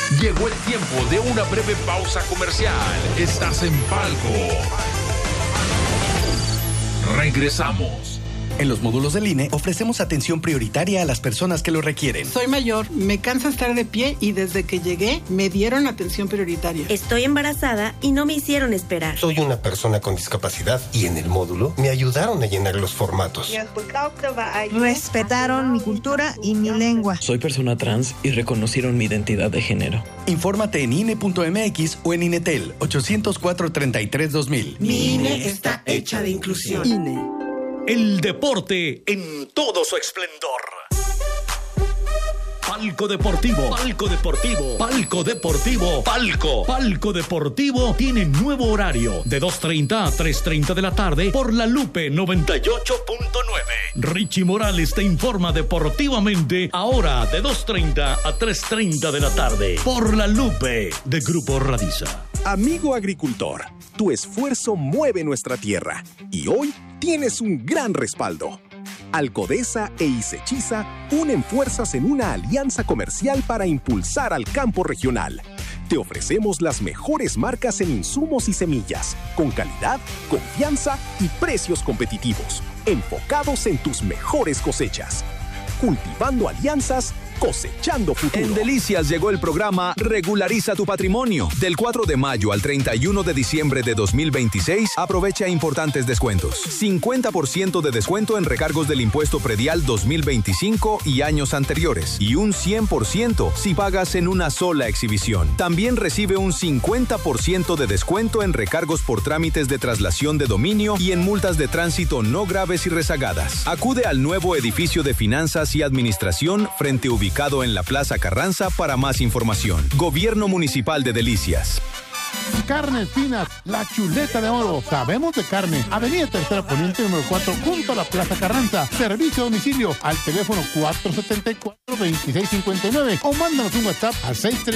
Llegó el tiempo de una breve pausa comercial. Estás en Palco. Regresamos. En los módulos del INE ofrecemos atención prioritaria a las personas que lo requieren. Soy mayor, me cansa estar de pie y desde que llegué me dieron atención prioritaria. Estoy embarazada y no me hicieron esperar. Soy una persona con discapacidad y en el módulo me ayudaron a llenar los formatos. Respetaron mi cultura y mi lengua. Soy persona trans y reconocieron mi identidad de género. Infórmate en INE.mx o en INETEL 800-433-2000. Mi INE está hecha de inclusión. INE. El deporte en todo su esplendor. Palco Deportivo, Palco Deportivo, Palco Deportivo, Palco. Palco Deportivo tiene nuevo horario de 2:30 a 3:30 de la tarde por la Lupe 98.9. Richie Morales te informa deportivamente ahora de 2:30 a 3:30 de la tarde por la Lupe de Grupo Radiza. Amigo agricultor, tu esfuerzo mueve nuestra tierra y hoy tienes un gran respaldo. Alcodesa e Isechiza unen fuerzas en una alianza comercial para impulsar al campo regional. Te ofrecemos las mejores marcas en insumos y semillas, con calidad, confianza y precios competitivos, enfocados en tus mejores cosechas. Cultivando alianzas, cosechando futuro. En Delicias llegó el programa Regulariza tu Patrimonio. Del 4 de mayo al 31 de diciembre de 2026, aprovecha importantes descuentos. 50% de descuento en recargos del impuesto predial 2025 y años anteriores. Y un 100% si pagas en una sola exhibición. También recibe un 50% de descuento en recargos por trámites de traslación de dominio y en multas de tránsito no graves y rezagadas. Acude al nuevo edificio de finanzas y administración frente ubicado en la Plaza Carranza para más información. Gobierno Municipal de Delicias. Carnes Finas, la chuleta de oro. Sabemos de carne. Avenida Tercera Poniente número 4, junto a la Plaza Carranza. Servicio a domicilio al teléfono 474-2659 o mándanos un WhatsApp al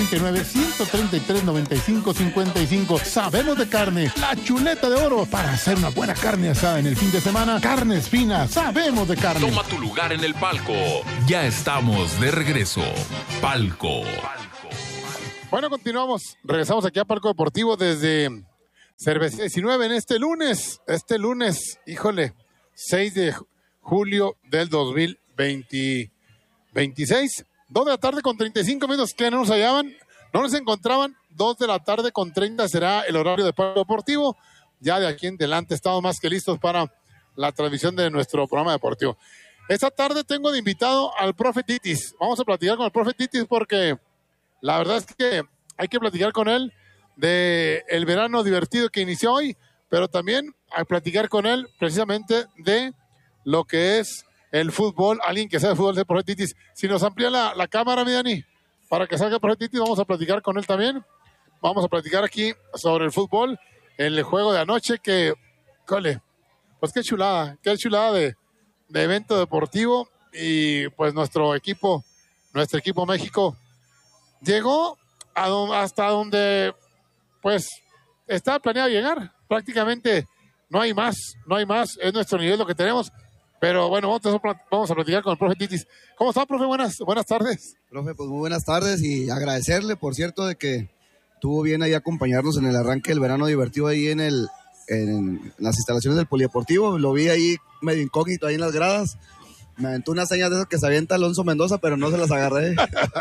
639-133-9555. Sabemos de carne, la chuleta de oro. Para hacer una buena carne asada en el fin de semana, Carnes Finas, sabemos de carne. Toma tu lugar en el palco. Ya estamos de regreso. Palco. Bueno, continuamos. Regresamos aquí a Palco Deportivo desde Cervecería 19 en este lunes, híjole, 6 de julio del 2026. 2 de la tarde con 35 minutos. ¿Qué no nos hallaban? No nos encontraban. 2 de la tarde con 30 será el horario de Palco Deportivo. Ya de aquí en adelante estamos más que listos para la transmisión de nuestro programa deportivo. Esta tarde tengo de invitado al profe Titis. Vamos a platicar con el profe Titis porque la verdad es que hay que platicar con él de el verano divertido que inició hoy, pero también a platicar con él precisamente de lo que es el fútbol. Alguien que sabe de fútbol es el profe Titis. Si nos amplía la cámara, mi Dani, para que salga el profe Titis, vamos a platicar con él también. Vamos a platicar aquí sobre el fútbol, el juego de anoche que, cole, pues qué chulada de evento deportivo. Y pues nuestro equipo México llegó hasta donde pues está planeado llegar. Prácticamente no hay más, es nuestro nivel lo que tenemos, pero bueno, vamos a platicar con el profe Titis. ¿Cómo está, profe? Buenas tardes. Profe, pues muy buenas tardes y agradecerle, por cierto, de que estuvo bien ahí acompañarnos en el arranque del verano divertido ahí en las instalaciones del Polideportivo. Lo vi ahí medio incógnito ahí en las gradas. Me aventó unas señas de esas que se avienta Alonso Mendoza, pero no se las agarré.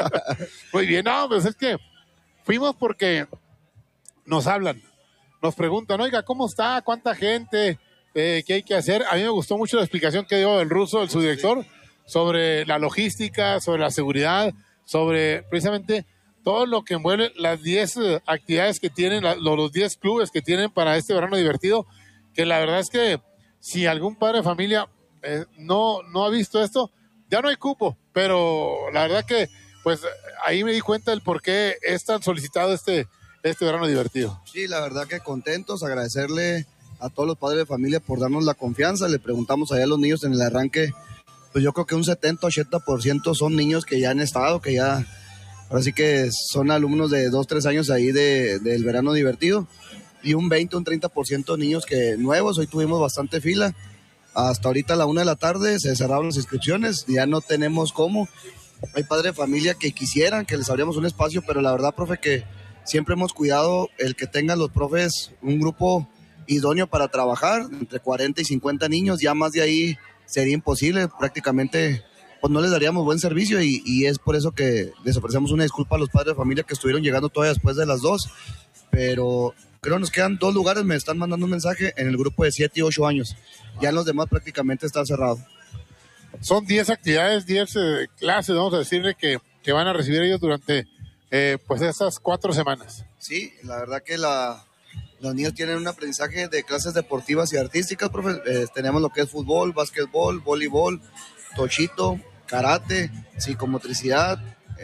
Muy bien, no, pues es que fuimos porque nos hablan, nos preguntan, oiga, ¿cómo está? ¿Cuánta gente? ¿Qué hay que hacer? A mí me gustó mucho la explicación que dio el ruso, el subdirector, sobre la logística, sobre la seguridad, sobre precisamente todo lo que envuelve las 10 actividades que tienen, los 10 clubes que tienen para este verano divertido, que la verdad es que si algún padre de familia no ha visto esto, ya no hay cupo, pero la verdad que pues ahí me di cuenta del por qué es tan solicitado este verano divertido. Sí, la verdad que contentos, agradecerle a todos los padres de familia por darnos la confianza. Le preguntamos allá a los niños en el arranque, pues yo creo que un 70-80% son niños que ya han estado, que ya, ahora sí que son alumnos de 2-3 años ahí del verano divertido, y un 20-30% niños que nuevos. Hoy tuvimos bastante fila. Hasta ahorita a la 1 de la tarde se cerraron las inscripciones, ya no tenemos cómo. hay padres de familia que quisieran que les abriéramos un espacio, pero la verdad, profe, que siempre hemos cuidado el que tengan los profes un grupo idóneo para trabajar, entre 40 y 50 niños, ya más de ahí sería imposible, prácticamente pues no les daríamos buen servicio y es por eso que les ofrecemos una disculpa a los padres de familia que estuvieron llegando todavía después de las 2, pero creo nos quedan 2 lugares, me están mandando un mensaje en el grupo de 7 y 8 años, ya en los demás prácticamente está cerrado. Son 10 actividades, 10 clases, vamos a decirle que van a recibir ellos durante pues esas 4 semanas. Sí, la verdad que los niños tienen un aprendizaje de clases deportivas y artísticas, profe. Tenemos lo que es fútbol, básquetbol, voleibol, tochito, karate, psicomotricidad,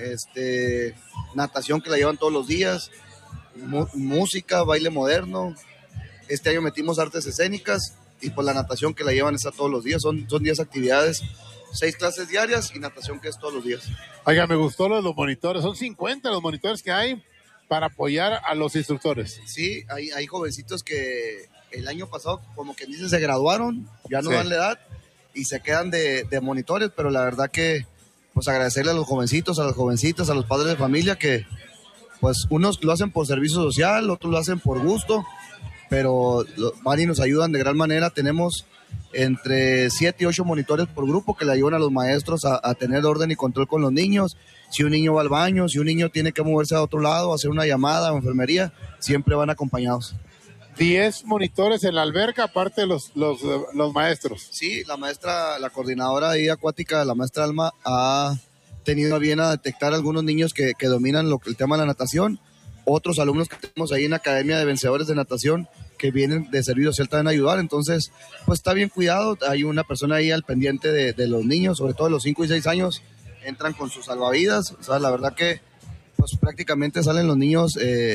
natación que la llevan todos los días, música, baile moderno. Este año metimos artes escénicas y pues la natación que la llevan está todos los días. Son 10 actividades, 6 clases diarias y natación que es todos los días. Oiga, me gustó lo de los monitores. Son 50 los monitores que hay para apoyar a los instructores. Sí, hay jovencitos que el año pasado, como que dicen, se graduaron, ya no dan la edad y se quedan de monitores, pero la verdad que pues agradecerle a los jovencitos, a las jovencitas, a los padres de familia que pues unos lo hacen por servicio social, otros lo hacen por gusto, pero van y nos ayudan de gran manera. Tenemos entre 7 y 8 monitores por grupo que le ayudan a los maestros a tener orden y control con los niños. Si un niño va al baño, si un niño tiene que moverse a otro lado, hacer una llamada o enfermería, siempre van acompañados. 10 monitores en la alberca, aparte de los maestros. Sí, la maestra, la coordinadora ahí acuática, la maestra Alma, ha tenido a bien a detectar algunos niños que dominan el tema de la natación. Otros alumnos que tenemos ahí en la Academia de Vencedores de Natación que vienen de servicio social también a ayudar. Entonces, pues está bien cuidado. Hay una persona ahí al pendiente de los niños, sobre todo de los 5 y 6 años, entran con sus salvavidas. O sea, la verdad que pues prácticamente salen los niños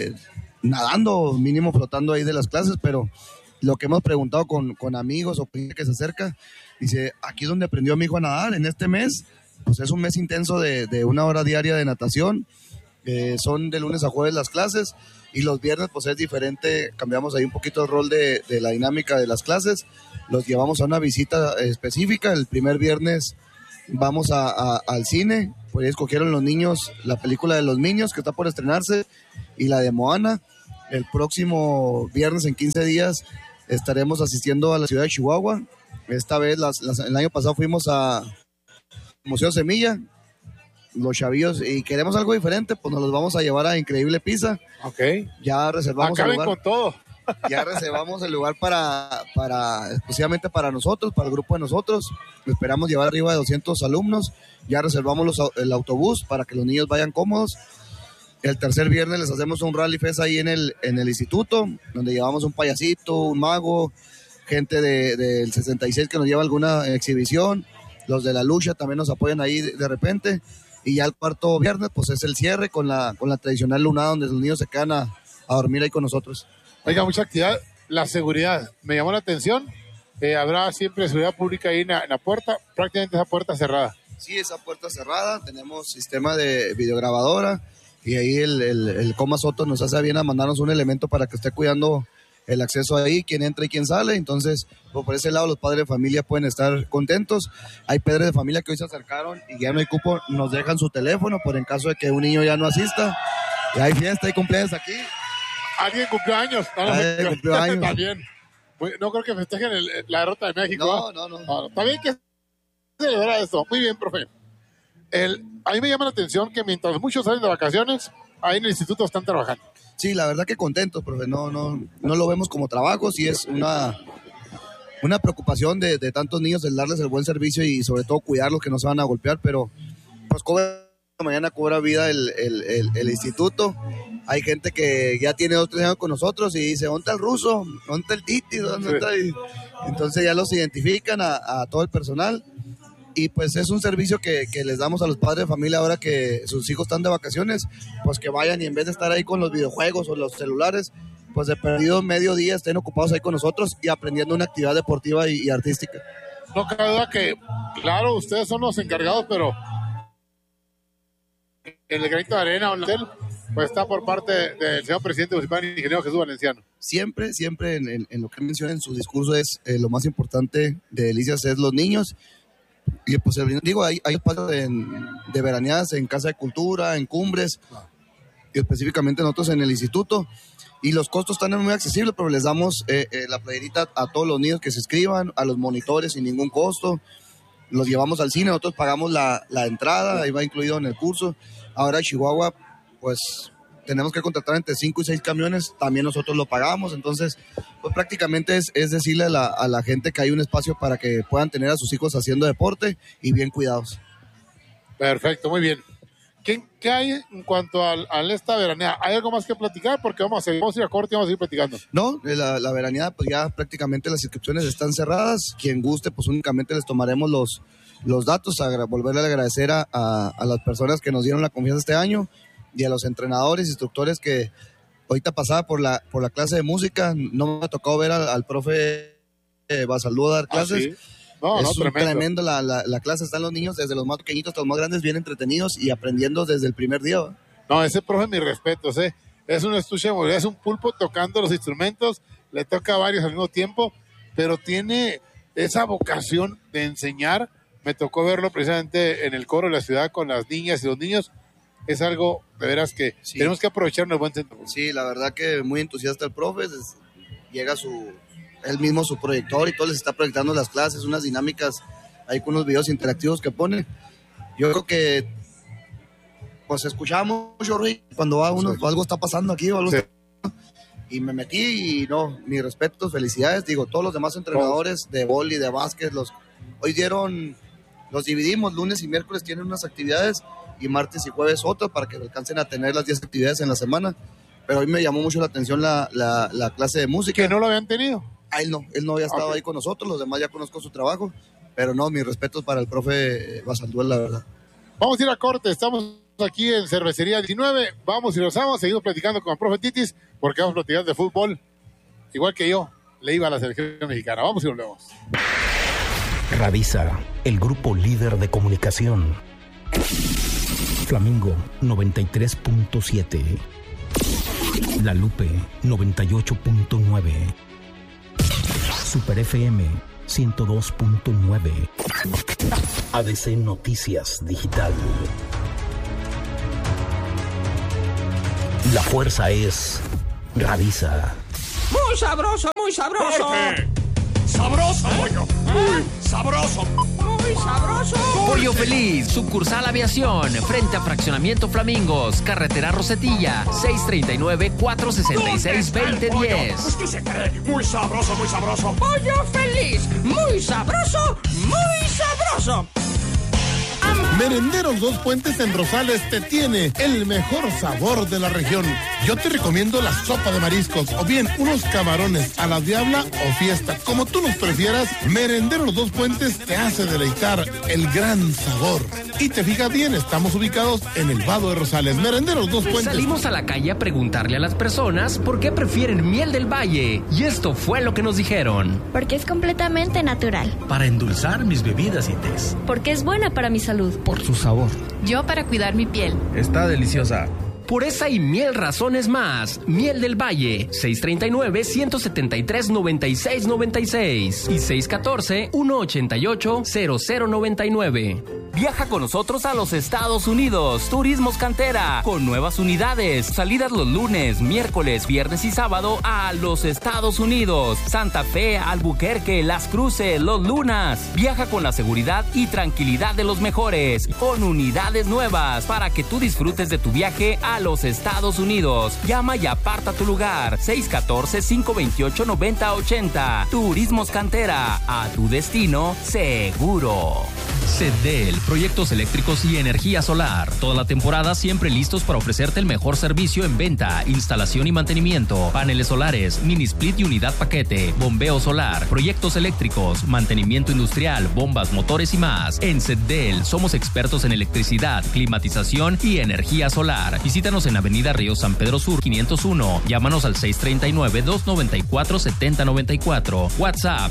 nadando, mínimo flotando ahí de las clases, pero lo que hemos preguntado con amigos o gente que se acerca, dice, aquí es donde aprendió mi hijo a nadar en este mes. Pues es un mes intenso de 1 hora diaria de natación. Son de lunes a jueves las clases y los viernes pues es diferente, cambiamos ahí un poquito el rol de la dinámica de las clases, los llevamos a una visita específica. El primer viernes vamos al cine, pues escogieron los niños la película de los Minions que está por estrenarse y la de Moana. El próximo viernes en 15 días estaremos asistiendo a la ciudad de Chihuahua. Esta vez, el año pasado fuimos a Museo Semilla, los chavillos, y queremos algo diferente, pues nos los vamos a llevar a Increíble Pizza. Ok. Ya reservamos el lugar. Con todo. Ya reservamos el lugar exclusivamente para nosotros, para el grupo de nosotros. Esperamos llevar arriba de 200 alumnos. Ya reservamos el autobús para que los niños vayan cómodos. El tercer viernes les hacemos un rally fest ahí en el instituto, donde llevamos un payasito, un mago, gente del 66 que nos lleva alguna exhibición. Los de la lucha también nos apoyan ahí de repente. Y ya el cuarto viernes, pues es el cierre con la tradicional lunada, donde los niños se quedan a dormir ahí con nosotros. Oiga, mucha actividad. La seguridad, me llamó la atención. Habrá siempre seguridad pública ahí en la puerta, prácticamente esa puerta cerrada. Sí, esa puerta cerrada. Tenemos sistema de videograbadora y ahí el Coma Soto nos hace bien a mandarnos un elemento para que esté cuidando el acceso ahí, quién entra y quién sale. Entonces, por ese lado los padres de familia pueden estar contentos. Hay padres de familia que hoy se acercaron y ya no hay cupo, nos dejan su teléfono por en caso de que un niño ya no asista. Y hay fiesta, hay cumpleaños aquí. ¿Alguien cumplió años? Alguien cumplió años. También. No creo que festejen la derrota de México. No. Está bien que celebra esto. Muy bien, profe. A mí me llama la atención que mientras muchos salen de vacaciones, ahí en el instituto están trabajando. Sí, la verdad que contentos, profe. No lo vemos como trabajo, sí es una preocupación de tantos niños el darles el buen servicio y sobre todo cuidarlos, que no se van a golpear, pero pues mañana cobra vida el instituto. Hay gente que ya tiene 2 o 3 años con nosotros y dice, ¿dónde está el ruso? ¿Dónde está el titi? ¿Dónde está? Entonces ya los identifican a todo el personal. Y pues es un servicio que les damos a los padres de familia ahora que sus hijos están de vacaciones, pues que vayan y en vez de estar ahí con los videojuegos o los celulares, pues de perdido medio día estén ocupados ahí con nosotros y aprendiendo una actividad deportiva y artística. No cabe duda que, claro, ustedes son los encargados, pero el granito de arena o el hotel, pues está por parte del señor presidente municipal, ingeniero Jesús Valenciano. Siempre en lo que menciona en su discurso es lo más importante de Delicias es los niños. Y pues hay espacios de veraneadas en Casa de Cultura, en Cumbres, y específicamente nosotros en el instituto. Y los costos están muy accesibles, pero les damos la playerita a todos los niños que se inscriban, a los monitores sin ningún costo. Los llevamos al cine, nosotros pagamos la entrada, ahí va incluido en el curso. Ahora en Chihuahua, pues tenemos que contratar entre 5 y 6 camiones, también nosotros lo pagamos. Entonces, pues prácticamente es decirle a la gente que hay un espacio para que puedan tener a sus hijos haciendo deporte y bien cuidados. Perfecto, muy bien. ¿Qué hay en cuanto a esta veraneada? ¿Hay algo más que platicar? Porque vamos a ir a corte y vamos a ir platicando. No, la veraneada, pues ya prácticamente las inscripciones están cerradas. Quien guste, pues únicamente les tomaremos los datos. Volverle a agradecer a las personas que nos dieron la confianza este año y a los entrenadores, instructores que ahorita pasaba por la clase de música. No me ha tocado ver al profe Basalú dar clases. ¿Sí? Es tremendo la clase, están los niños desde los más pequeñitos hasta los más grandes bien entretenidos y aprendiendo desde el primer día. No, ese profe, mis respetos, es un estuche de movilidad, es un pulpo tocando los instrumentos, le toca a varios al mismo tiempo, pero tiene esa vocación de enseñar. Me tocó verlo precisamente en el coro de la ciudad con las niñas y los niños. Es algo de veras que sí, tenemos que aprovechar en el buen sentido. Sí, la verdad que muy entusiasta el profe, llega él mismo su proyector y todo les está proyectando las clases, unas dinámicas ahí con unos videos interactivos que pone. Yo creo que pues escuchamos mucho ruido cuando algo está pasando aquí o algo sí. Y me metí y no, mis respetos, felicidades, digo, todos los demás entrenadores de vóley, de básquet, los dividimos, lunes y miércoles tienen unas actividades y martes y jueves otras para que alcancen a tener las 10 actividades en la semana, pero hoy me llamó mucho la atención la clase de música. ¿Que no lo habían tenido? Él no había estado ahí con nosotros, los demás ya conozco su trabajo, pero no, mis respetos para el profe Basalduel, la verdad. Vamos a ir a corte, estamos aquí en Cervecería 19, vamos y regresamos, seguimos platicando con el profe Titis, porque vamos a platicar de fútbol, igual que yo, le iba a la selección mexicana, vamos y volvemos. Radisa, el grupo líder de comunicación. Flamingo 93.7, La Lupe 98.9, Super FM 102.9, ADC Noticias Digital. La fuerza es Radisa. Muy sabroso, muy sabroso. ¡Corte! ¡Sabroso, pollo! ¡Muy sabroso! ¡Muy sabroso! Pollo Feliz, sucursal Aviación, frente a Fraccionamiento Flamingos, carretera Rosetilla, 639-466-2010. Pues que se cree, muy sabroso, muy sabroso. Pollo Feliz, muy sabroso, muy sabroso. Merenderos Dos Puentes en Rosales te tiene el mejor sabor de la región. Yo te recomiendo la sopa de mariscos o bien unos camarones a la diabla o fiesta. Como tú los prefieras, Merenderos Dos Puentes te hace deleitar el gran sabor. Y te fijas bien, estamos ubicados en el Vado de Rosales. Merenderos Dos Puentes. Salimos a la calle a preguntarle a las personas por qué prefieren miel del valle. Y esto fue lo que nos dijeron. Porque es completamente natural. Para endulzar mis bebidas y tés. Porque es buena para mi salud. Por su sabor. Yo para cuidar mi piel. Está deliciosa. Por esa y mil razones más. Miel del Valle, 639-173-9696 y 614-188-0099. Viaja con nosotros a los Estados Unidos. Turismos Cantera, con nuevas unidades. Salidas los lunes, miércoles, viernes y sábado a los Estados Unidos. Santa Fe, Albuquerque, Las Cruces, Los Lunas. Viaja con la seguridad y tranquilidad de los mejores. Con unidades nuevas para que tú disfrutes de tu viaje a los Estados Unidos. Llama y aparta tu lugar. 614-528-9080. Turismos Cantera, a tu destino seguro. CEDEL, proyectos eléctricos y energía solar. Toda la temporada siempre listos para ofrecerte el mejor servicio en venta, instalación y mantenimiento. Paneles solares, mini split y unidad paquete, bombeo solar, proyectos eléctricos, mantenimiento industrial, bombas, motores y más. En CEDEL somos expertos en electricidad, climatización y energía solar. Visítanos en Avenida Río San Pedro Sur 501. Llámanos al 639-294-7094. WhatsApp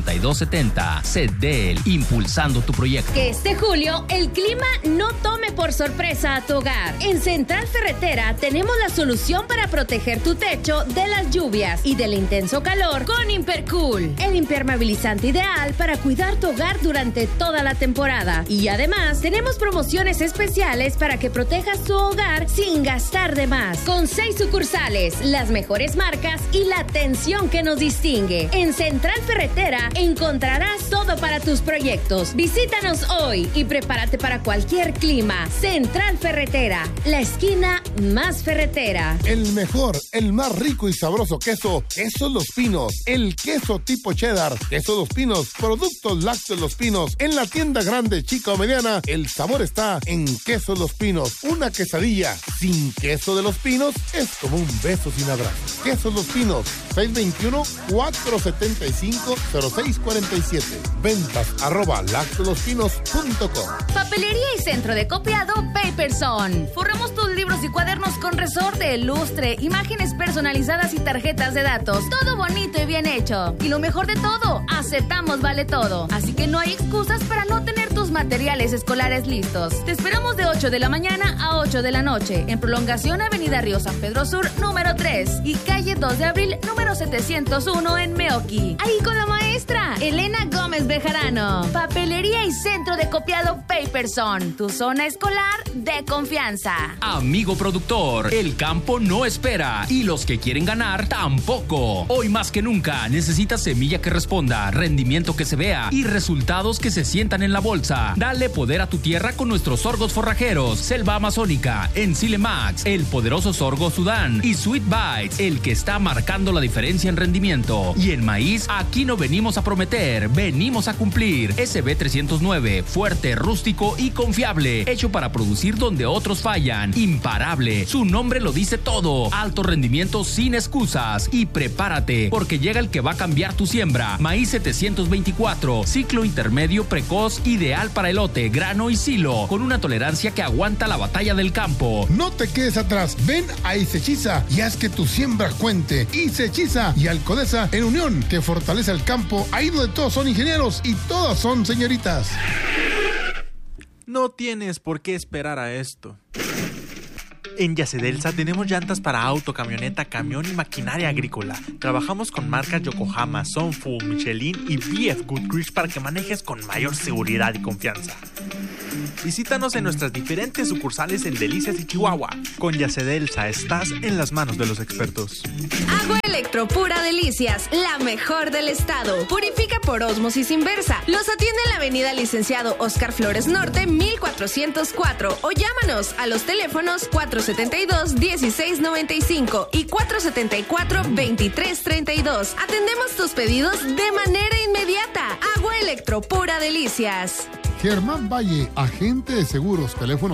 639-125-9270. CEDEL, impulsando tu proyecto. Que este julio el clima no tome por mejor sorpresa a tu hogar. En Central Ferretera tenemos la solución para proteger tu techo de las lluvias y del intenso calor con Impercool, el impermeabilizante ideal para cuidar tu hogar durante toda la temporada. Y además tenemos promociones especiales para que protejas tu hogar sin gastar de más. Con 6 sucursales, las mejores marcas y la atención que nos distingue. En Central Ferretera encontrarás todo para tus proyectos. Visítanos hoy y prepárate para cualquier clima. Central Ferretera, la esquina más ferretera. El mejor, el más rico y sabroso queso, Queso Los Pinos. El queso tipo cheddar, Queso Los Pinos, productos lácteos Los Pinos. En la tienda grande, chica o mediana, el sabor está en Queso Los Pinos. Una quesadilla sin queso de Los Pinos es como un beso sin abrazo. Queso Los Pinos, 621-475-0647. Ventas @lactolospinos.com. Papelería y centro de copiado Paperson. Forramos tus libros y cuadernos con resorte, lustre, imágenes personalizadas y tarjetas de datos. Todo bonito y bien hecho. Y lo mejor de todo, aceptamos vale todo. Así que no hay excusas para no tener tus materiales escolares listos. Te esperamos de 8 de la mañana a 8 de la noche en prolongación Avenida Río San Pedro Sur, número 3 y calle 2 de abril, número 701 en Meoqui. Ahí con la maestra Elena Gómez Bejarano. Papelería y centro de copiado Paperson. Tu zona escolar de confianza. Amigo productor, el campo no espera y los que quieren ganar tampoco. Hoy más que nunca necesitas semilla que responda, rendimiento que se vea y resultados que se sientan en la bolsa. Dale poder a tu tierra con nuestros sorgos forrajeros, Selva Amazónica, Ensile Max, el poderoso sorgo Sudán y Sweet Bites, el que está marcando la diferencia en rendimiento. Y en maíz, aquí no venimos a prometer, venimos a cumplir. SB 309, fuerte, rústico y confiable, hecho para producir donde otros fallan. Imparable, su nombre lo dice todo. Alto rendimiento sin excusas. Y prepárate, porque llega el que va a cambiar tu siembra. Maíz 724, ciclo intermedio precoz, ideal para elote, grano y silo, con una tolerancia que aguanta la batalla del campo. No te quedes atrás, ven a Isechiza y haz que tu siembra cuente. Isechiza y Alcodesa en unión, que fortalece el campo, ahí donde todos son ingenieros y todas son señoritas. No tienes por qué esperar a esto. En Yacedelsa tenemos llantas para auto, camioneta, camión y maquinaria agrícola. Trabajamos con marcas Yokohama, Sunfu, Michelin y BF Goodrich para que manejes con mayor seguridad y confianza. Visítanos en nuestras diferentes sucursales en Delicias y Chihuahua. Con Yacedelsa estás en las manos de los expertos. Agua Electro Pura Delicias, la mejor del estado. Purifica por ósmosis inversa. Los atiende en la avenida Licenciado Oscar Flores Norte, 1404. O llámanos a los teléfonos 472-1695 y 474-2332. Atendemos tus pedidos de manera inmediata. Agua Electro Pura Delicias. Germán Valle, agente de seguros, teléfono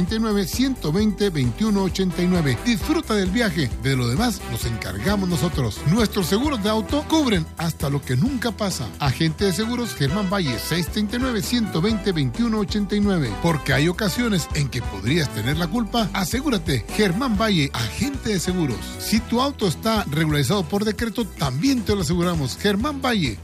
639-120-2189. Disfruta del viaje, de lo demás nos encargamos nosotros. Nuestros seguros de auto cubren hasta lo que nunca pasa. Agente de seguros Germán Valle, 639-120-2189. Porque hay ocasiones en que podrías tener la culpa, asegúrate. Germán Valle, agente de seguros. Si tu auto está regularizado por decreto, también te lo aseguramos. Germán Valle,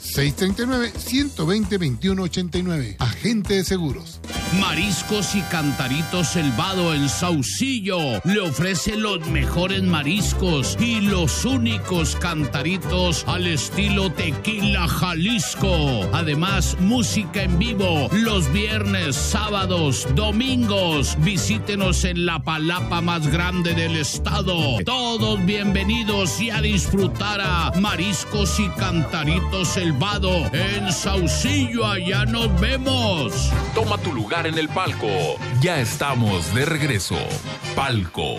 639-120-2189. Agente de seguros. Mariscos y Cantaritos El Vado en Saucillo le ofrece los mejores mariscos y los únicos cantaritos al estilo Tequila Jalisco. Además, música en vivo los viernes, sábados, domingos. Visítenos en la palapa más grande del estado. Todos bienvenidos y a disfrutar a Mariscos y Cantaritos El Vado en Saucillo. Allá nos vemos. Toma tu lugar en el palco. Ya estamos de regreso. Palco.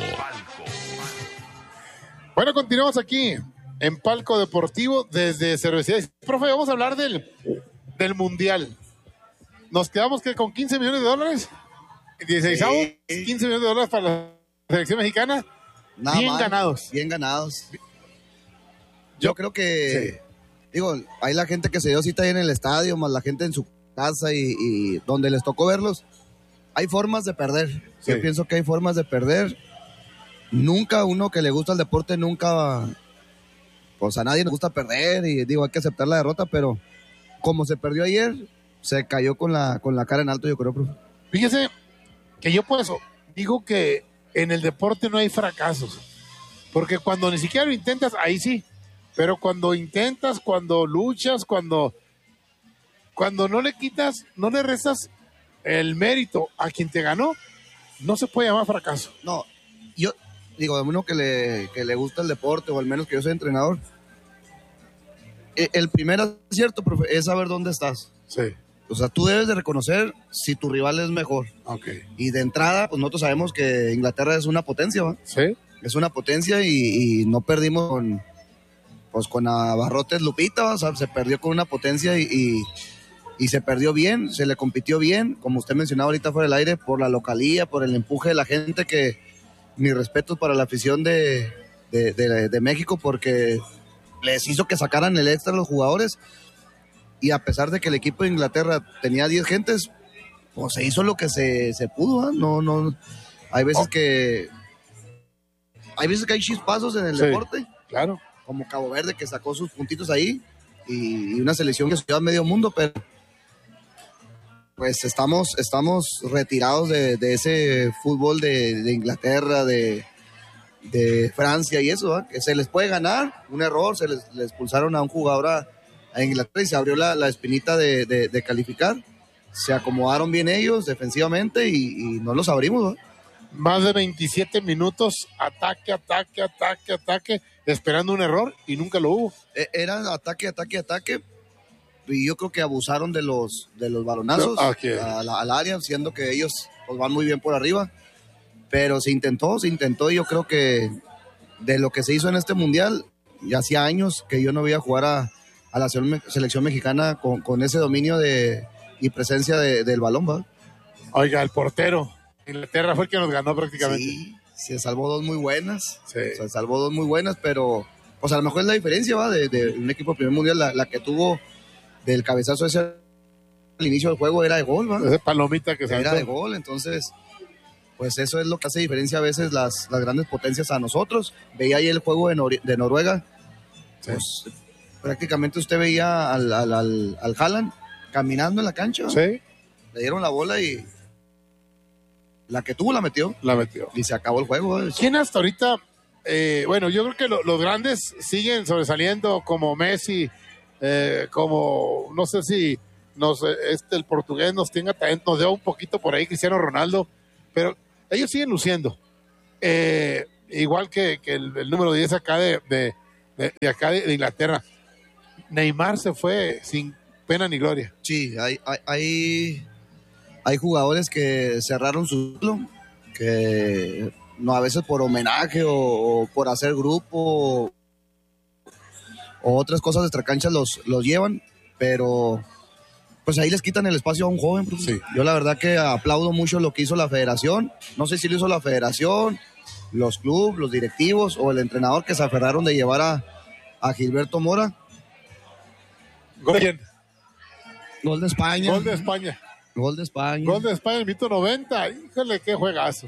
Bueno, continuamos aquí en Palco Deportivo desde Cervecería. Profe, vamos a hablar del Mundial. Nos quedamos con $15 millones. 16avos, 15 millones de dólares para la selección mexicana. Nada bien mal, ganados. Bien ganados. Yo creo que, digo, hay la gente que se dio cita ahí en el estadio, más la gente en su casa y donde les tocó verlos. Hay formas de perder. Sí. Yo pienso que hay formas de perder. Nunca uno que le gusta el deporte, nunca, pues a nadie le gusta perder y digo, hay que aceptar la derrota, pero como se perdió ayer, se cayó con la cara en alto, yo creo, profe. Fíjese, que yo por eso digo que en el deporte no hay fracasos, porque cuando ni siquiera lo intentas, ahí sí, pero cuando intentas, cuando luchas, cuando no le quitas, no le restas el mérito a quien te ganó, no se puede llamar fracaso. No, yo digo, a uno que le gusta el deporte, o al menos que yo soy entrenador, el primer acierto, profe, es saber dónde estás. Sí. O sea, tú debes de reconocer si tu rival es mejor. Okay. Y de entrada, pues nosotros sabemos que Inglaterra es una potencia, ¿va? Sí. Es una potencia y no perdimos con abarrotes Lupita, ¿va? O sea, se perdió con una potencia y se perdió bien, se le compitió bien, como usted mencionaba ahorita fuera del aire, por la localía, por el empuje de la gente, que mis respetos para la afición de México, porque les hizo que sacaran el extra a los jugadores. Y a pesar de que el equipo de Inglaterra tenía 10 gentes, pues se hizo lo que se pudo, ¿eh? No, hay veces que hay chispazos en el deporte. Claro. Como Cabo Verde, que sacó sus puntitos ahí, y una selección que se lleva a medio mundo, pero pues estamos retirados de ese fútbol de Inglaterra, de Francia y eso, ¿eh? Que se les puede ganar, un error, le expulsaron a un jugador a Inglaterra y se abrió la espinita de calificar. Se acomodaron bien ellos defensivamente y no los abrimos, ¿no? Más de 27 minutos, ataque, esperando un error y nunca lo hubo. Era ataque, y yo creo que abusaron de los balonazos al área, siendo que ellos pues, van muy bien por arriba, pero se intentó y yo creo que de lo que se hizo en este mundial, ya hacía años que yo no veía jugar a la selección mexicana con ese dominio y presencia del balón, ¿va? Oiga, el portero, Inglaterra fue el que nos ganó prácticamente. Sí, se salvó dos muy buenas, pero pues a lo mejor es la diferencia, ¿va? De un equipo de primer mundial, la que tuvo del cabezazo ese al inicio del juego era de gol, ¿va? Esa palomita que saltó. Era de gol, entonces pues eso es lo que hace diferencia a veces las grandes potencias a nosotros. Veía ahí el juego de Noruega, sí. Pues prácticamente usted veía al Haaland caminando en la cancha. Sí. Le dieron la bola y la que tuvo la metió. Y se acabó el juego. ¿Quién hasta ahorita? Bueno, yo creo que los grandes siguen sobresaliendo, como Messi, como no sé si el portugués nos dio un poquito por ahí, Cristiano Ronaldo, pero ellos siguen luciendo. Igual que el número 10 acá de acá de Inglaterra. Neymar se fue sin pena ni gloria. Sí, hay jugadores que cerraron su ciclo, que no, a veces por homenaje o por hacer grupo o otras cosas de extracanchas los llevan, pero pues ahí les quitan el espacio a un joven. Sí. Yo la verdad que aplaudo mucho lo que hizo la federación. No sé si lo hizo la federación, los clubes, los directivos o el entrenador, que se aferraron de llevar a Gilberto Mora. Gol de España. Gol de España, el minuto 90. Híjole, qué juegazo.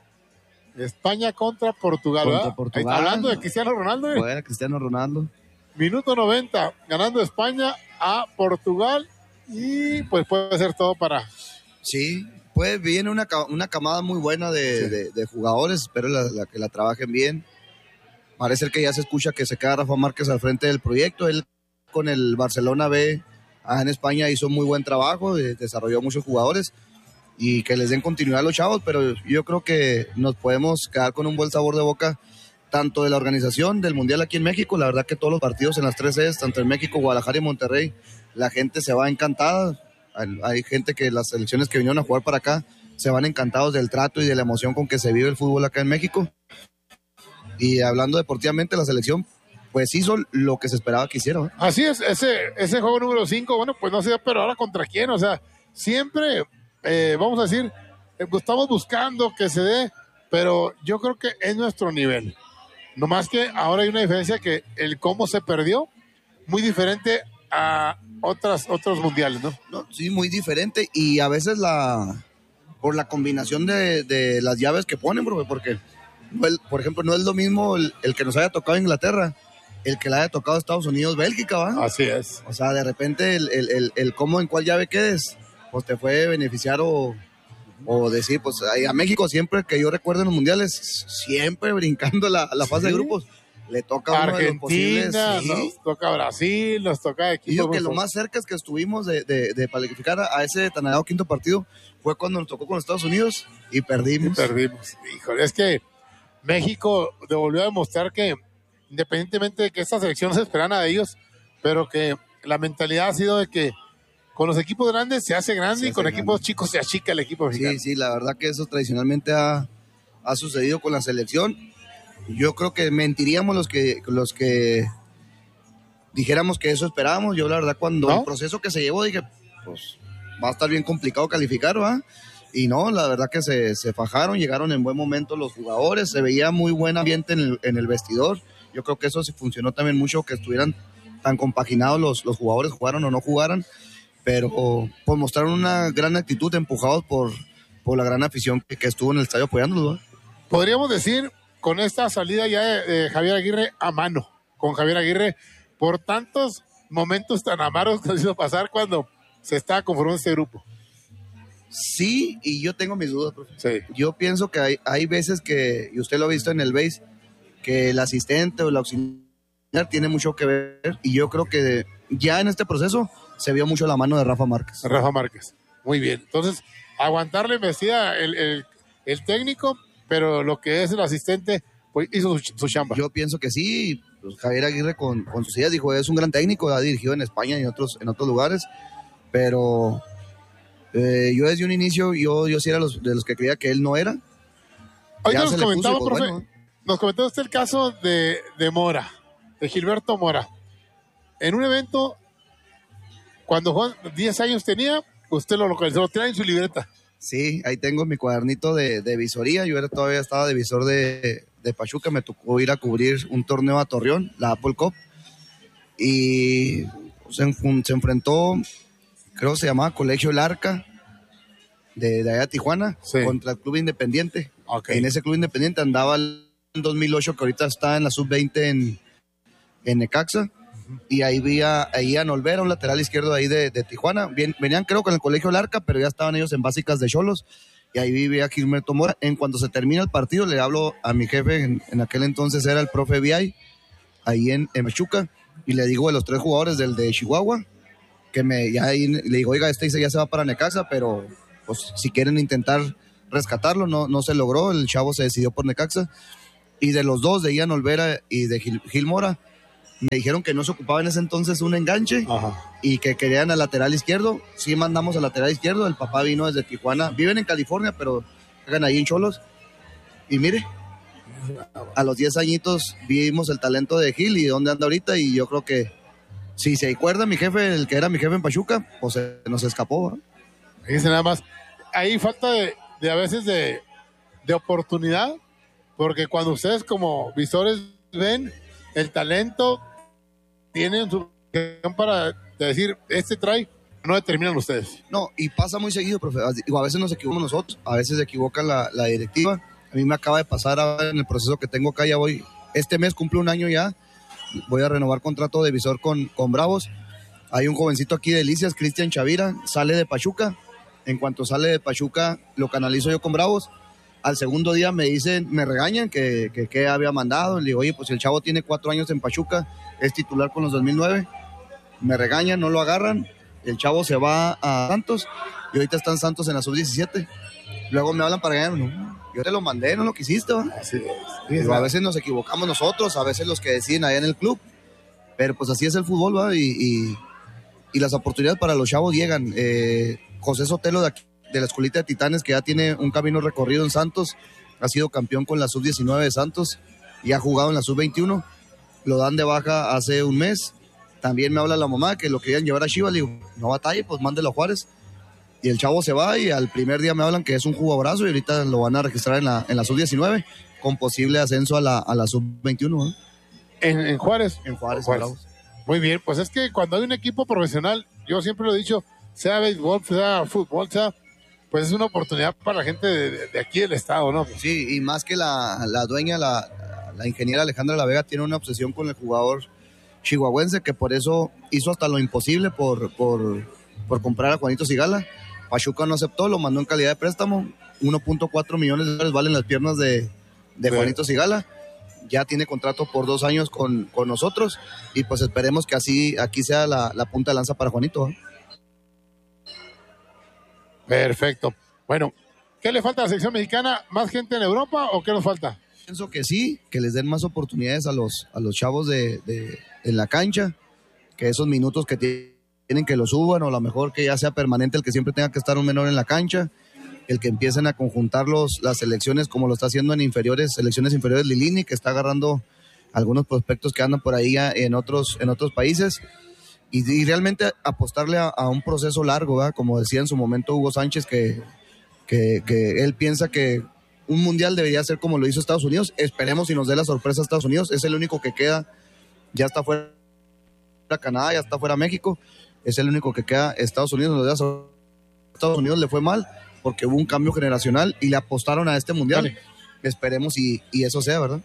España contra Portugal. Ahí está hablando de Cristiano Ronaldo. Bueno, Cristiano Ronaldo. Minuto 90, ganando España a Portugal. Y pues puede ser todo para... Sí, pues viene una camada muy buena de jugadores. Espero que la trabajen bien. Parece que ya se escucha que se queda Rafa Márquez al frente del proyecto. Él con el Barcelona B en España hizo muy buen trabajo, desarrolló muchos jugadores y que les den continuidad a los chavos, pero yo creo que nos podemos quedar con un buen sabor de boca tanto de la organización del Mundial aquí en México. La verdad que todos los partidos en las 3 sedes, tanto en México, Guadalajara y Monterrey, la gente se va encantada. Hay gente que las selecciones que vinieron a jugar para acá se van encantados del trato y de la emoción con que se vive el fútbol acá en México. Y hablando deportivamente, la selección pues hizo lo que se esperaba que hiciera, ¿no? Así es, ese juego número 5, bueno, pues no sé, pero ahora ¿contra quién? O sea, siempre, vamos a decir, estamos buscando que se dé, pero yo creo que es nuestro nivel. No más que ahora hay una diferencia, que el cómo se perdió, muy diferente a otros mundiales, ¿no? No, sí, muy diferente, y a veces por la combinación de las llaves que ponen, porque por ejemplo, no es lo mismo el que nos haya tocado Inglaterra, el que le haya tocado Estados Unidos, Bélgica, ¿va? Así es. O sea, de repente el cómo, en cuál llave quedes, pues te puede beneficiar o o decir, pues a México siempre que yo recuerdo en los mundiales, siempre brincando la fase de grupos, le toca a uno de los posibles. Argentina, nos toca Brasil, nos toca equipos. Y yo que lo más cerca es que estuvimos de calificar a ese tan anhelado quinto partido fue cuando nos tocó con Estados Unidos y perdimos. Híjole, es que México volvió a demostrar que independientemente de que estas selecciones esperan a ellos, pero que la mentalidad ha sido de que con los equipos grandes se hace grande y con equipos chicos se achica el equipo mexicano. Sí, la verdad que eso tradicionalmente ha sucedido con la selección. Yo creo que mentiríamos los que dijéramos que eso esperábamos. Yo la verdad cuando el proceso que se llevó dije, pues va a estar bien complicado calificar, ¿va? Y no, la verdad que se fajaron, llegaron en buen momento los jugadores, se veía muy buen ambiente en el vestidor. Yo creo que eso sí funcionó también mucho, que estuvieran tan compaginados los jugadores, jugaran o no jugaran, pero pues mostraron una gran actitud, empujados por la gran afición que estuvo en el estadio apoyándolos, ¿va? Podríamos decir, con esta salida ya de Javier Aguirre a mano, con Javier Aguirre, por tantos momentos tan amargos que ha sido pasar cuando se está conformando este grupo. Sí, y yo tengo mis dudas, profe. Sí. Yo pienso que hay veces que, y usted lo ha visto en el base, que el asistente o el auxiliar tiene mucho que ver, y yo creo que ya en este proceso se vio mucho la mano de Rafa Márquez. Rafa Márquez, muy bien. Entonces, aguantarle investida el técnico, pero lo que es el asistente, pues hizo su chamba. Yo pienso que sí, pues Javier Aguirre con sus ideas dijo, es un gran técnico, ha dirigido en España y en otros lugares, pero yo desde un inicio, yo sí era de los que creía que él no era. Hoy nos comentaba, profe, nos comentó usted el caso de Mora, de Gilberto Mora. En un evento, cuando Juan 10 años tenía, usted lo localizó, lo tiene en su libreta. Sí, ahí tengo mi cuadernito de visoría. Yo todavía estaba de visor de Pachuca. Me tocó ir a cubrir un torneo a Torreón, la Apple Cup. Y se enfrentó, creo que se llamaba Colegio El Arca, de allá de Tijuana, contra el Club Independiente. Okay. En ese Club Independiente andaba en 2008, que ahorita está en la sub-20 en Necaxa. Y ahí vi a Olvera, un lateral izquierdo ahí de Tijuana. Venían creo con el Colegio El Arca, pero ya estaban ellos en básicas de Xolos. Y ahí vi a Gilberto Mora. En cuanto se termina el partido, le hablo a mi jefe, en aquel entonces era el profe Viay, ahí en Pachuca, y le digo de los 3 jugadores del de Chihuahua, que le digo, oiga, ya se va para Necaxa, pero pues si quieren intentar rescatarlo, no se logró, el chavo se decidió por Necaxa. Y de los 2, de Ian Olvera y de Gil Mora, me dijeron que no se ocupaba en ese entonces un enganche. Ajá. Y que querían al lateral izquierdo. Sí mandamos al lateral izquierdo, el papá vino desde Tijuana, viven en California, pero juegan ahí en Xolos. Y mire, a los 10 añitos vimos el talento de Gil y dónde anda ahorita, y yo creo que si se acuerda mi jefe, el que era mi jefe en Pachuca, pues se nos escapó, ¿no? Fíjense nada más, ahí falta de a veces de oportunidad, porque cuando ustedes como visores ven el talento, tienen su para decir, trae, no determinan ustedes. No, y pasa muy seguido, profe. A veces nos equivocamos nosotros, a veces se equivoca la directiva. A mí me acaba de pasar ahora en el proceso que tengo acá, ya voy, este mes cumple un año ya, voy a renovar contrato de visor con Bravos. Hay un jovencito aquí de Delicias, Cristian Chavira, sale de Pachuca. En cuanto sale de Pachuca, lo canalizo yo con Bravos. Al segundo día me regañan que había mandado. Le digo, oye, pues el chavo tiene 4 años en Pachuca, es titular con los 2009. Me regañan, no lo agarran. El chavo se va a Santos y ahorita está en Santos en la sub-17. Luego me hablan para regañarme. No, yo te lo mandé, no lo quisiste, ¿va? Así es. Pero a veces nos equivocamos nosotros, a veces los que deciden allá en el club. Pero pues así es el fútbol, ¿va? Y las oportunidades para los chavos llegan. José Sotelo de la Escuelita de Titanes, que ya tiene un camino recorrido en Santos, ha sido campeón con la sub-19 de Santos y ha jugado en la sub-21, lo dan de baja hace un mes. También me habla la mamá que lo querían llevar a Chivas, le digo, no batalle, pues mándelo a Juárez. Y el chavo se va y al primer día me hablan que es un jugadorazo y ahorita lo van a registrar en la sub-19 con posible ascenso a la sub-21, ¿no? ¿En Juárez? En Juárez. Muy bien, pues es que cuando hay un equipo profesional, yo siempre lo he dicho, sea béisbol, sea fútbol, pues es una oportunidad para la gente de aquí del estado, ¿no? Sí, y más que la dueña, la ingeniera Alejandra La Vega, tiene una obsesión con el jugador chihuahuense, que por eso hizo hasta lo imposible por comprar a Juanito Sigala, Pachuca no aceptó, lo mandó en calidad de préstamo. 1.4 millones de dólares valen las piernas de Juanito Sigala. Ya tiene contrato por 2 años con nosotros y pues esperemos que aquí sea la punta de lanza para Juanito, ¿eh? Perfecto. Bueno, ¿qué le falta a la selección mexicana? ¿Más gente en Europa o qué nos falta? Pienso que sí, que les den más oportunidades a los chavos en la cancha, que esos minutos que tienen que los suban, o a lo mejor que ya sea permanente el que siempre tenga que estar un menor en la cancha, el que empiecen a conjuntar las selecciones como lo está haciendo en selecciones inferiores Lilini, que está agarrando algunos prospectos que andan por ahí en otros países, y realmente apostarle a un proceso largo, ¿verdad? Como decía en su momento Hugo Sánchez, que él piensa que un mundial debería ser como lo hizo Estados Unidos. Esperemos y nos dé la sorpresa a Estados Unidos. Es el único que queda. Ya está fuera Canadá, ya está fuera México. Es el único que queda. Estados Unidos le fue mal porque hubo un cambio generacional y le apostaron a este mundial. Vale. Esperemos y eso sea, ¿verdad?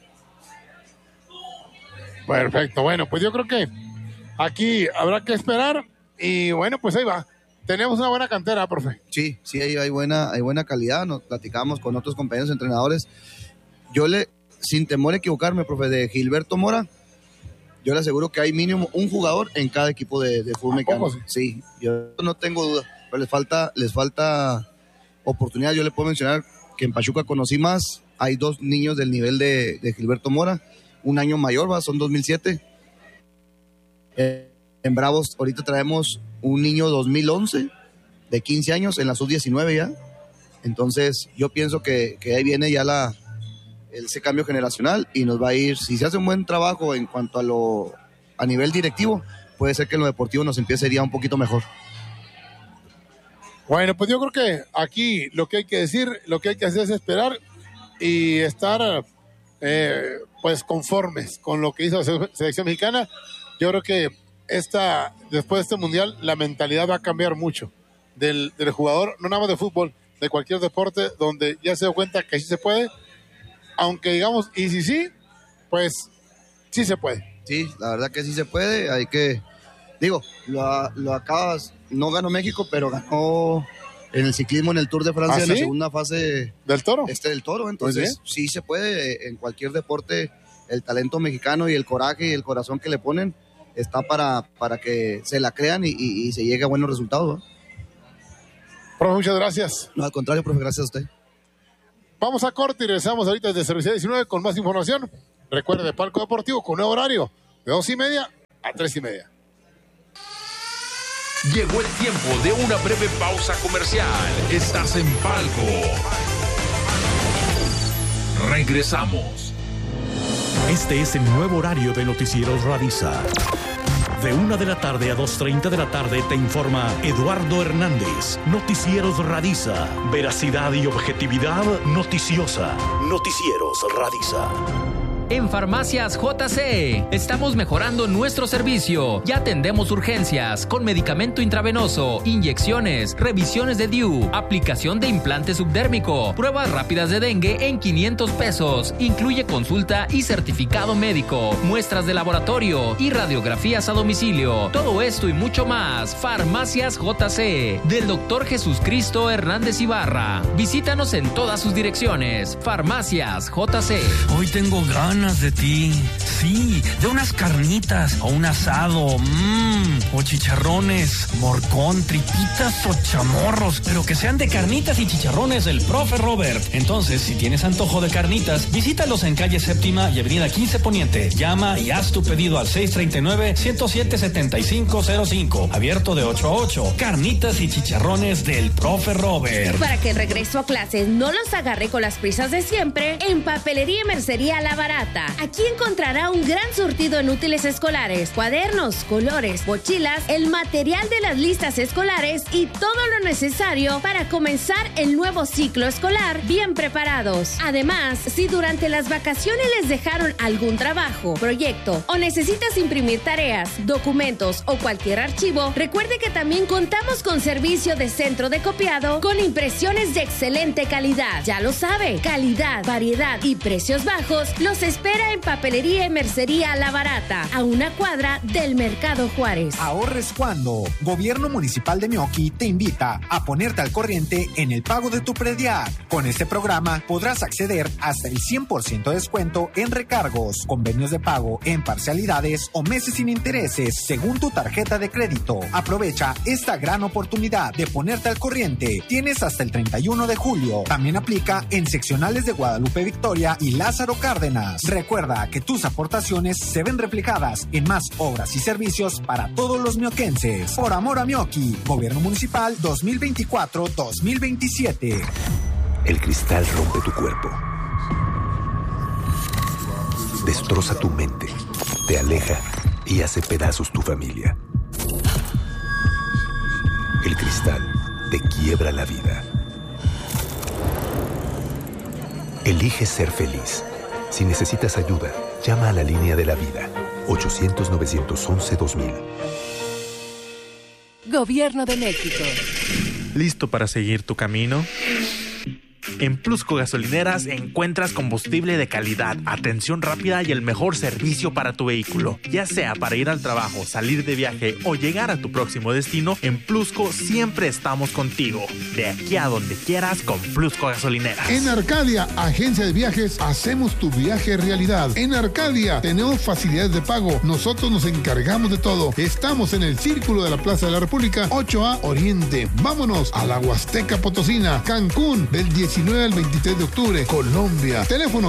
Perfecto. Bueno, pues yo creo que aquí habrá que esperar y bueno, pues ahí va. Tenemos una buena cantera, profe. Sí, hay buena calidad. Nos platicamos con otros compañeros entrenadores. Sin temor a equivocarme, profe, de Gilberto Mora, yo le aseguro que hay mínimo un jugador en cada equipo de fútbol mexicano. Sí, yo no tengo duda, pero les falta oportunidad. Yo le puedo mencionar que en Pachuca conocí más. Hay 2 niños del nivel de Gilberto Mora, un año mayor, son 2007. En Bravos ahorita traemos un niño 2011 de 15 años en la sub-19 ya. Entonces yo pienso que ahí viene ya ese cambio generacional y nos va a ir, si se hace un buen trabajo en cuanto a nivel directivo, puede ser que en lo deportivo nos empiece a ir ya un poquito mejor. Bueno, pues yo creo que aquí lo que hay que decir, lo que hay que hacer es esperar y estar pues conformes con lo que hizo la selección mexicana. Yo creo que después de este mundial la mentalidad va a cambiar mucho del jugador, no nada más de fútbol, de cualquier deporte, donde ya se dio cuenta que sí se puede, aunque digamos, y si sí, pues sí se puede. Sí, la verdad que sí se puede. Hay que, lo acabas, no ganó México, pero ganó en el ciclismo en el Tour de Francia. ¿Ah, sí? En la segunda fase del Toro. Del Toro, entonces sí se puede. En cualquier deporte el talento mexicano y el coraje y el corazón que le ponen está para que se la crean y se llegue a buenos resultados, ¿no? Profe, muchas gracias. No, al contrario, profe, gracias a usted. Vamos a corte y regresamos ahorita desde Servicio 19 con más información. Recuerde, Palco Deportivo con nuevo horario de 2:30 a 3:30. Llegó el tiempo de una breve pausa comercial. Estás en Palco. Regresamos. Este es el nuevo horario de Noticieros Radisa. De 1 de la tarde a 2:30 de la tarde te informa Eduardo Hernández. Noticieros Radisa. Veracidad y objetividad noticiosa. Noticieros Radisa. En Farmacias JC estamos mejorando nuestro servicio. Ya atendemos urgencias con medicamento intravenoso, inyecciones, revisiones de DIU, aplicación de implante subdérmico, pruebas rápidas de dengue en 500 pesos. Incluye consulta y certificado médico, muestras de laboratorio y radiografías a domicilio. Todo esto y mucho más. Farmacias JC del Dr. Jesús Cristo Hernández Ibarra. Visítanos en todas sus direcciones. Farmacias JC. Hoy tengo ganas de ti, sí, de unas carnitas o un asado, o chicharrones, morcón, tripitas o chamorros, pero que sean de carnitas y chicharrones del Profe Robert. Entonces, si tienes antojo de carnitas, visítalos en calle Séptima y avenida 15 Poniente. Llama y haz tu pedido al 639-107-7505, abierto de 8 a 8. Carnitas y chicharrones del Profe Robert. Para que el regreso a clases no los agarre con las prisas de siempre, en Papelería y Mercería La Barata. Aquí encontrará un gran surtido en útiles escolares, cuadernos, colores, mochilas, el material de las listas escolares y todo lo necesario para comenzar el nuevo ciclo escolar bien preparados. Además, si durante las vacaciones les dejaron algún trabajo, proyecto o necesitas imprimir tareas, documentos o cualquier archivo, recuerde que también contamos con servicio de centro de copiado con impresiones de excelente calidad. Ya lo sabe, calidad, variedad y precios bajos los espera en Papelería y Mercería La Barata, a una cuadra del Mercado Juárez. Ahorres cuando. Gobierno Municipal de Meoqui te invita a ponerte al corriente en el pago de tu predial. Con este programa podrás acceder hasta el 100% de descuento en recargos, convenios de pago en parcialidades o meses sin intereses según tu tarjeta de crédito. Aprovecha esta gran oportunidad de ponerte al corriente. Tienes hasta el 31 de julio. También aplica en seccionales de Guadalupe Victoria y Lázaro Cárdenas. Recuerda que tus aportaciones se ven reflejadas en más obras y servicios para todos los mioquenses. Por amor a Meoqui, Gobierno Municipal 2024-2027. El cristal rompe tu cuerpo, destroza tu mente, te aleja y hace pedazos tu familia. El cristal te quiebra la vida. Elige ser feliz. Si necesitas ayuda, llama a la línea de la vida, 800-911-2000. Gobierno de México. ¿Listo para seguir tu camino? En Plusco Gasolineras encuentras combustible de calidad, atención rápida y el mejor servicio para tu vehículo. Ya sea para ir al trabajo, salir de viaje o llegar a tu próximo destino, en Plusco siempre estamos contigo. De aquí a donde quieras con Plusco Gasolineras. En Arcadia, agencia de viajes, hacemos tu viaje realidad. En Arcadia tenemos facilidades de pago. Nosotros nos encargamos de todo. Estamos en el Círculo de la Plaza de la República, 8A Oriente. Vámonos a la Huasteca Potosina, Cancún, del 19 al 23 de octubre, Colombia. Teléfono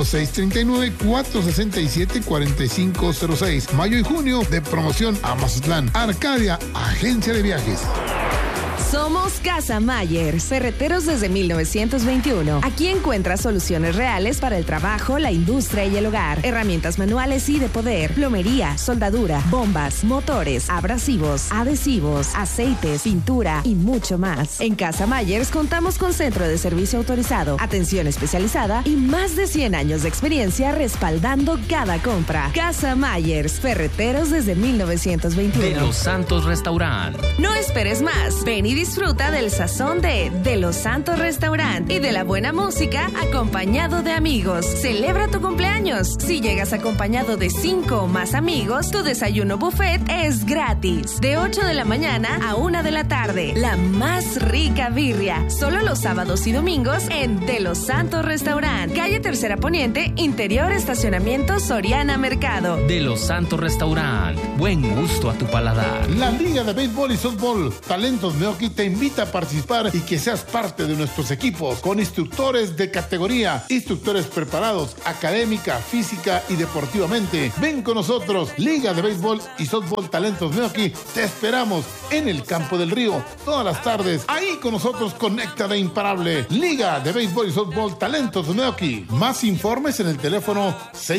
639-467-4506. Mayo y junio de promoción a Mazatlán. Arcadia, agencia de viajes. Somos Casa Mayer, ferreteros desde 1921. Aquí encuentras soluciones reales para el trabajo, la industria y el hogar. Herramientas manuales y de poder, plomería, soldadura, bombas, motores, abrasivos, adhesivos, aceites, pintura y mucho más. En Casa Mayers contamos con centro de servicio autorizado, atención especializada y más de 100 años de experiencia respaldando cada compra. Casa Mayers, ferreteros desde 1921. De Los Santos Restaurant. No esperes más. Ven y disfruta del sazón de Los Santos Restaurant y de la buena música acompañado de amigos. Celebra tu cumpleaños. Si llegas acompañado de 5 o más amigos, tu desayuno buffet es gratis. De 8 de la mañana a 1 de la tarde. La más rica birria. Solo los sábados y domingos en De Los Santos Restaurant. Calle Tercera Poniente, interior estacionamiento Soriana Mercado. De Los Santos Restaurant. Buen gusto a tu paladar. La Liga de Béisbol y Softball Talentos Meoqui te invita a participar y que seas parte de nuestros equipos con instructores de categoría, instructores preparados académica, física y deportivamente. Ven con nosotros, Liga de Béisbol y Softball Talentos Meoqui. Te esperamos en el Campo del Río todas las tardes. Ahí con nosotros conecta de imparable. Liga de Béisbol y Softball Talentos Meoqui. Más informes en el teléfono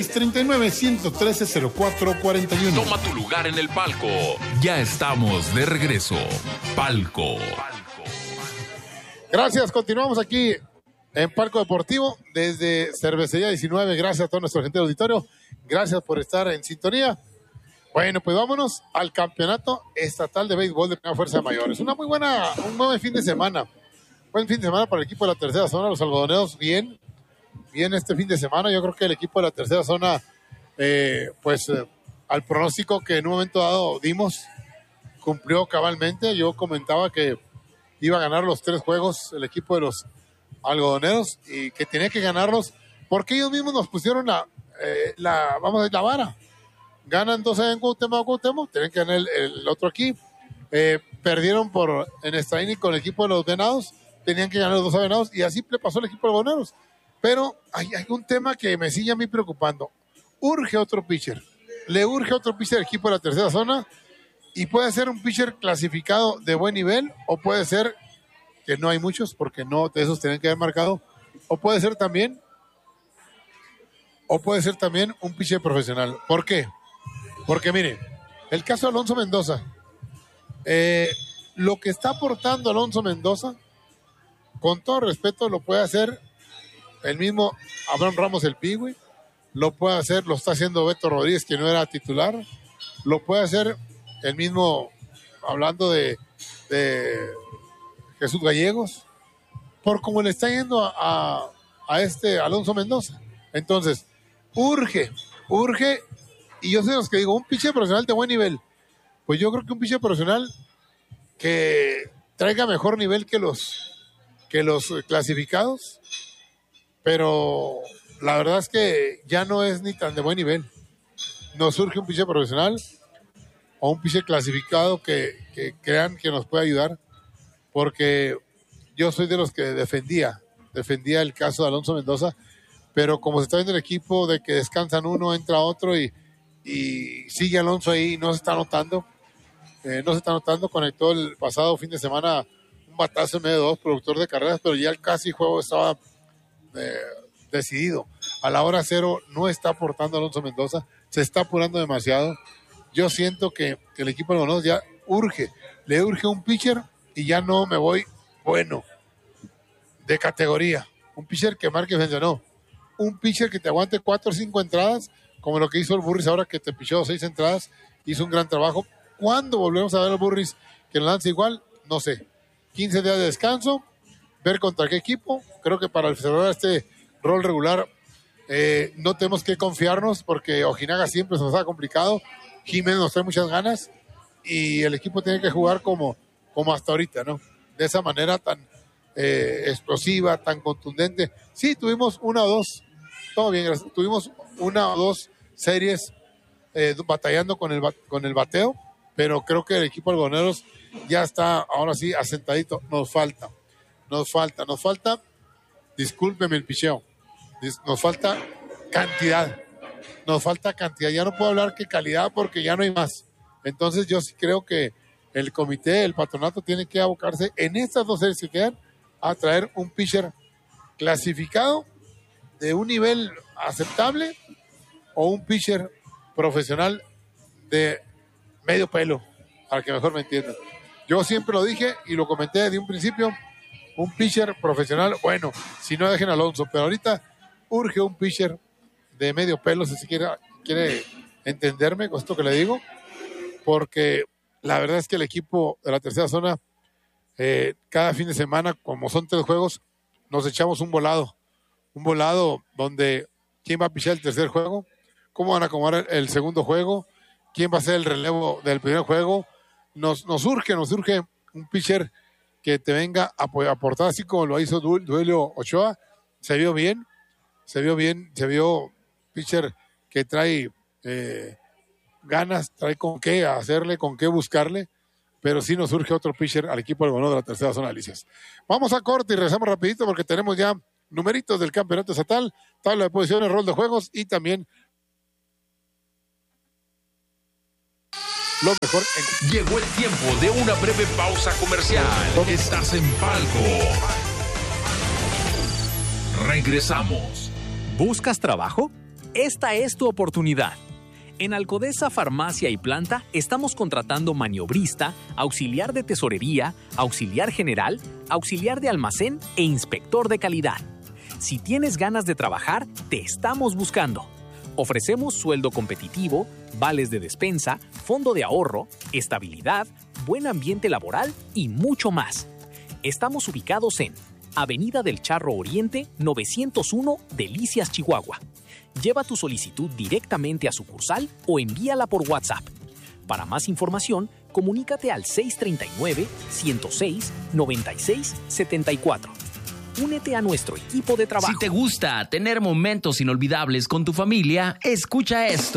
639-113-0441. Toma tu lugar en el palco. Ya estamos de regreso. Palco. Gracias, continuamos aquí en Palco Deportivo desde Cervecería 19. Gracias a todo nuestro gente de auditorio. Gracias por estar en sintonía. Bueno, pues vámonos al Campeonato Estatal de Béisbol de Primera Fuerza de Mayores. Un buen fin de semana. Buen fin de semana para el equipo de la tercera zona, los algodoneros. Bien este fin de semana. Yo creo que el equipo de la tercera zona, al pronóstico que en un momento dado dimos, cumplió cabalmente. Yo comentaba que iba a ganar los 3 juegos el equipo de los algodoneros y que tenía que ganarlos porque ellos mismos nos pusieron la vara. Ganan 2 en Cuauhtémoc, tienen que ganar el otro aquí. Perdieron en Estaini con el equipo de los Venados, tenían que ganar los 2 a Venados y así le pasó al equipo de los algodoneros. Pero hay un tema que me sigue a mí preocupando. Urge otro pitcher. Le urge otro pitcher al equipo de la tercera zona. Y puede ser un pitcher clasificado de buen nivel, o puede ser que no hay muchos, porque no de esos tienen que haber marcado, o puede ser también un pitcher profesional. ¿Por qué? Porque mire, el caso de Alonso Mendoza, lo que está aportando Alonso Mendoza, con todo respeto, lo puede hacer el mismo Abraham Ramos el Pigüey, lo está haciendo Beto Rodríguez, que no era titular, lo puede hacer el mismo, hablando de Jesús Gallegos, por cómo le está yendo a este Alonso Mendoza. Entonces, urge, y yo sé los que digo, un pitcher profesional de buen nivel. Pues yo creo que un pitcher profesional que traiga mejor nivel que los clasificados, pero la verdad es que ya no es ni tan de buen nivel. Nos surge un pitcher profesional o un pitcher clasificado que crean que nos puede ayudar, porque yo soy de los que defendía el caso de Alonso Mendoza, pero como se está viendo el equipo de que descansan uno, entra otro y sigue Alonso ahí, no se está notando, conectó el pasado fin de semana un batazo en medio de 2, productor de carreras, pero ya el casi juego estaba decidido. A la hora 0 no está aportando Alonso Mendoza, se está apurando demasiado. Yo siento que el equipo de Algodoneros ya le urge un pitcher, y ya no me voy, de categoría. Un pitcher que marque defensa, no. Un pitcher que te aguante 4 o 5 entradas, como lo que hizo el Burris ahora, que te pichó 6 entradas, hizo un gran trabajo. ¿Cuándo volvemos a ver al Burris que lo lance igual? No sé. 15 días de descanso, ver contra qué equipo. Creo que para cerrar este rol regular no tenemos que confiarnos, porque Ojinaga siempre se nos ha complicado, Jiménez nos trae muchas ganas, y el equipo tiene que jugar como hasta ahorita, ¿no? De esa manera tan explosiva, tan contundente. Sí, tuvimos 1 o 2, todo bien, gracias. Tuvimos 1 o 2 series batallando con el bateo, pero creo que el equipo de Algodoneros ya está, ahora sí, asentadito. Nos falta, discúlpeme el picheo, nos falta cantidad, ya no puedo hablar que calidad, porque ya no hay más. Entonces yo sí creo que el comité, el patronato, tiene que abocarse en estas 2 series que quedan a traer un pitcher clasificado de un nivel aceptable, o un pitcher profesional de medio pelo, para que mejor me entiendan. Yo siempre lo dije y lo comenté desde un principio, un pitcher profesional, bueno, si no dejen a Alonso, pero ahorita urge un pitcher de medio pelo, si quiere entenderme con esto que le digo, porque la verdad es que el equipo de la tercera zona, cada fin de semana, como son 3 juegos, nos echamos un volado donde quién va a pichar el tercer juego, cómo van a acomodar el segundo juego, quién va a ser el relevo del primer juego. Nos surge un pitcher que te venga a aportar, así como lo hizo Duelio Ochoa. Se vio pitcher que trae ganas, trae con qué hacerle, con qué buscarle, pero sí nos surge otro pitcher al equipo del Algodoneros de la tercera zona de Alicias. Vamos a corte y regresamos rapidito, porque tenemos ya numeritos del campeonato estatal, tabla de posiciones, rol de juegos, y también lo mejor. Llegó el tiempo de una breve pausa comercial. Estás en Palco. Regresamos. ¿Buscas trabajo? Esta es tu oportunidad. En Alcodesa Farmacia y Planta estamos contratando maniobrista, auxiliar de tesorería, auxiliar general, auxiliar de almacén e inspector de calidad. Si tienes ganas de trabajar, te estamos buscando. Ofrecemos sueldo competitivo, vales de despensa, fondo de ahorro, estabilidad, buen ambiente laboral y mucho más. Estamos ubicados en Avenida del Charro Oriente, 901, Delicias, Chihuahua. Lleva tu solicitud directamente a sucursal o envíala por WhatsApp. Para más información, comunícate al 639-106-9674. Únete a nuestro equipo de trabajo. Si te gusta tener momentos inolvidables con tu familia, escucha esto.